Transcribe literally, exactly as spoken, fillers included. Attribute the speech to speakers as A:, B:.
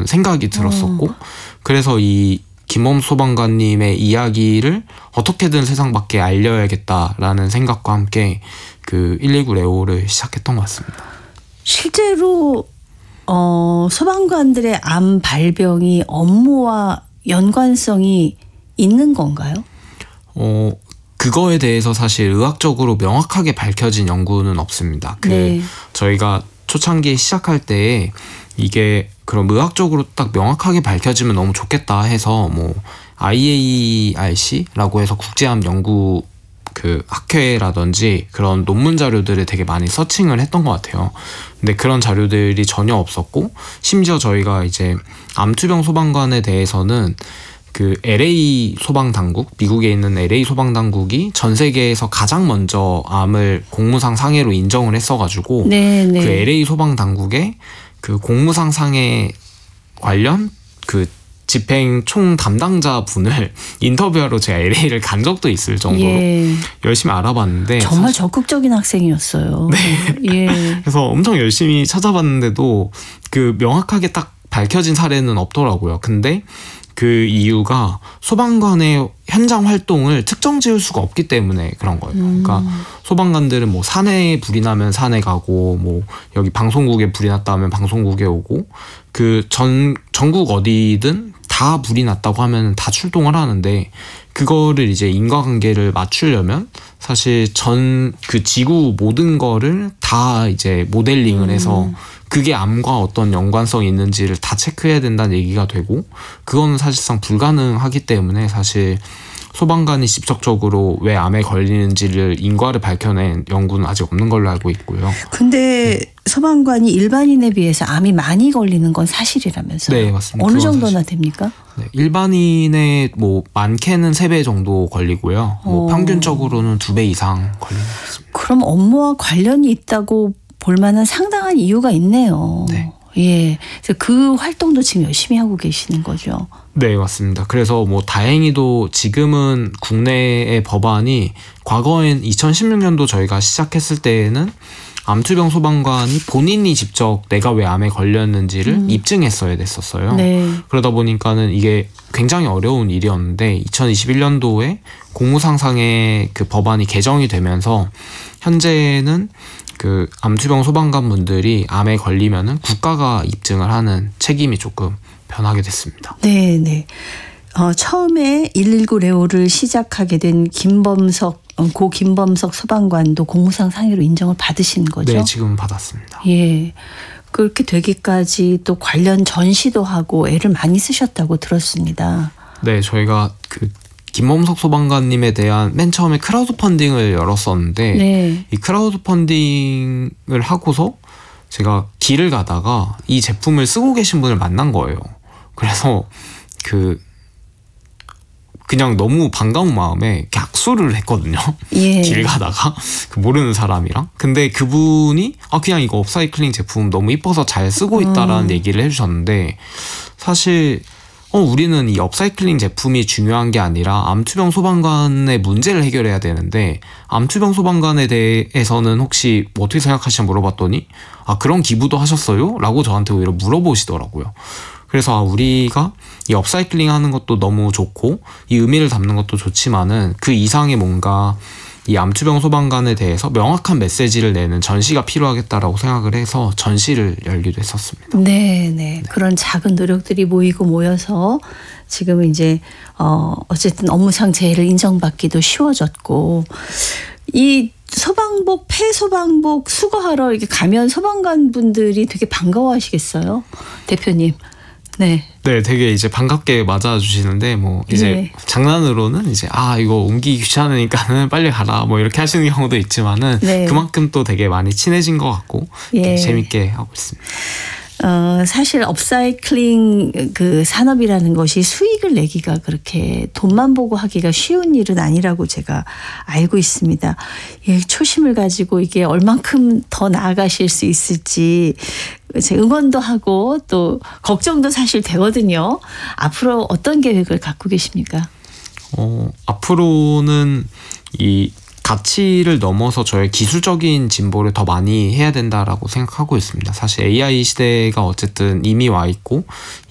A: 그런 생각이 들었었고
B: 어.
A: 그래서 이 김범 소방관님의 이야기를 어떻게든 세상 밖에 알려야겠다라는 생각과 함께 그 일일구 레오를 시작했던 것 같습니다.
B: 실제로 어, 소방관들의 암 발병이 업무와 연관성이 있는 건가요?
A: 어, 그거에 대해서 사실 의학적으로 명확하게 밝혀진 연구는 없습니다. 그
B: 네.
A: 저희가 초창기에 시작할 때 이게 그럼 의학적으로 딱 명확하게 밝혀지면 너무 좋겠다 해서 뭐 아이에이알씨라고 해서 국제암 연구 그 학회라든지 그런 논문 자료들을 되게 많이 서칭을 했던 것 같아요. 근데 그런 자료들이 전혀 없었고 심지어 저희가 이제 암투병 소방관에 대해서는 그 엘에이 소방당국, 미국에 있는 엘에이 소방당국이 전 세계에서 가장 먼저 암을 공무상 상해로 인정을 했어가지고
B: 네, 네.
A: 그 엘에이 소방당국의 그 공무상 상해 관련 그 집행 총 담당자 분을 인터뷰하러 제가 엘에이를 간 적도 있을 정도로
B: 예.
A: 열심히 알아봤는데
B: 정말
A: 사실,
B: 적극적인 학생이었어요.
A: 네.
B: 예.
A: 그래서 엄청 열심히 찾아봤는데도 그 명확하게 딱 밝혀진 사례는 없더라고요. 근데 그 이유가 소방관의 현장 활동을 특정 지을 수가 없기 때문에 그런 거예요.
B: 음.
A: 그러니까 소방관들은 뭐 산에 불이 나면 산에 가고 뭐 여기 방송국에 불이 났다 하면 방송국에 오고 그 전 전국 어디든 다 불이 났다고 하면 다 출동을 하는데 그거를 이제 인과관계를 맞추려면 사실 전 그 지구 모든 거를 다 이제 모델링을 해서
B: 음.
A: 그게 암과 어떤 연관성이 있는지를 다 체크해야 된다는 얘기가 되고 그거는 사실상 불가능하기 때문에 사실 소방관이 직접적으로 왜 암에 걸리는지를 인과를 밝혀낸 연구는 아직 없는 걸로 알고 있고요.
B: 근데 네. 소방관이 일반인에 비해서 암이 많이 걸리는 건 사실이라면서요?
A: 네, 맞습니다.
B: 어느 정도나
A: 사실.
B: 됩니까?
A: 네, 일반인의 뭐 많게는 세 배 정도 걸리고요. 뭐
B: 어.
A: 평균적으로는 두 배 이상 걸리는 것 같습니다.
B: 그럼 업무와 관련이 있다고 볼 만한 상당한 이유가 있네요.
A: 네.
B: 예. 그래서 그 활동도 지금 열심히 하고 계시는 거죠.
A: 네, 맞습니다. 그래서 뭐 다행히도 지금은 국내의 법안이 과거엔 이천십육 년도 저희가 시작했을 때에는 암투병 소방관이 본인이 직접 내가 왜 암에 걸렸는지를
B: 음.
A: 입증했어야 됐었어요.
B: 네.
A: 그러다 보니까는 이게 굉장히 어려운 일이었는데 이천이십일 년도에 공무상상의 그 법안이 개정이 되면서 현재는 그 암투병 소방관 분들이 암에 걸리면은 국가가 입증을 하는 책임이 조금 변하게 됐습니다.
B: 네, 네. 어, 처음에 일일구 레오를 시작하게 된 김범석 어, 고 김범석 소방관도 공무상 상해로 인정을 받으신 거죠?
A: 네, 지금 받았습니다.
B: 예. 그렇게 되기까지 또 관련 전시도 하고 애를 많이 쓰셨다고 들었습니다.
A: 네, 저희가 그 김범석 소방관님에 대한 맨 처음에 크라우드 펀딩을 열었었는데
B: 네.
A: 이 크라우드 펀딩을 하고서 제가 길을 가다가 이 제품을 쓰고 계신 분을 만난 거예요. 그래서 그 그냥 너무 반가운 마음에 악수를 했거든요.
B: 예.
A: 길 가다가 그 모르는 사람이랑. 근데 그분이 아 그냥 이거 업사이클링 제품 너무 이뻐서 잘 쓰고 있다라는
B: 음. 얘기를
A: 얘기를 해주셨는데 사실 어 우리는 이 업사이클링 제품이 중요한 게 아니라 암투병 소방관의 문제를 해결해야 되는데 암투병 소방관에 대해서는 혹시 뭐 어떻게 생각하시냐 물어봤더니 아 그런 기부도 하셨어요? 라고 저한테 오히려 물어보시더라고요. 그래서 아, 우리가 이 업사이클링 하는 것도 너무 좋고 이 의미를 담는 것도 좋지만은 그 이상의 뭔가 이 암투병 소방관에 대해서 명확한 메시지를 내는 전시가 필요하겠다라고 생각을 해서 전시를 열기도 했었습니다.
B: 네, 네. 그런 작은 노력들이 모이고 모여서 지금은 이제 어 어쨌든 업무상 재해를 인정받기도 쉬워졌고 이 소방복, 폐소방복 수거하러 이렇게 가면 소방관 분들이 되게 반가워하시겠어요, 대표님. 네.
A: 네, 되게 이제 반갑게 맞아주시는데 뭐 이제
B: 예.
A: 장난으로는 이제 아 이거 옮기기 귀찮으니까는 빨리 가라 뭐 이렇게 하시는 경우도 있지만은
B: 네.
A: 그만큼 또 되게 많이 친해진 것 같고
B: 예.
A: 되게 재밌게 하고 있습니다.
B: 어, 사실 업사이클링 그 산업이라는 것이 수익을 내기가 그렇게 돈만 보고 하기가 쉬운 일은 아니라고 제가 알고 있습니다. 예, 초심을 가지고 이게 얼만큼 더 나아가실 수 있을지 제 응원도 하고 또 걱정도 사실 되거든요. 앞으로 어떤 계획을 갖고 계십니까?
A: 어, 앞으로는 이 가치를 넘어서 저의 기술적인 진보를 더 많이 해야 된다라고 생각하고 있습니다. 사실 에이아이 시대가 어쨌든 이미 와 있고